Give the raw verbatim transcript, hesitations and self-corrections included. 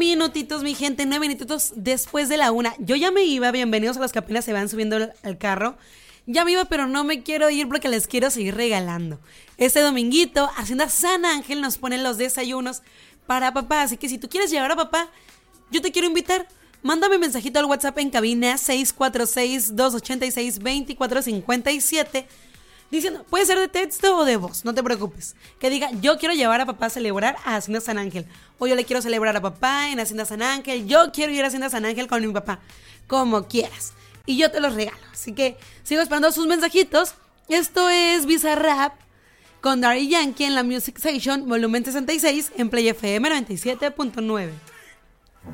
minutitos, mi gente, nueve minutitos después de la una. Yo ya me iba, bienvenidos a los que apenas se van subiendo al, al carro. Ya me iba, pero no me quiero ir porque les quiero seguir regalando. Este dominguito, Hacienda San Ángel nos pone los desayunos para papá. Así que si tú quieres llevar a papá, yo te quiero invitar. Mándame mensajito al WhatsApp en cabina seis cuatro seis, dos ocho seis, dos cuatro cinco siete. Diciendo, puede ser de texto o de voz, no te preocupes. Que diga, yo quiero llevar a papá a celebrar a Hacienda San Ángel. O yo le quiero celebrar a papá en Hacienda San Ángel. Yo quiero ir a Hacienda San Ángel con mi papá. Como quieras. Y yo te los regalo. Así que sigo esperando sus mensajitos. Esto es Bizarrap con Daddy Yankee en la Music Station, volumen sesenta y seis, en Play F M noventa y siete punto nueve.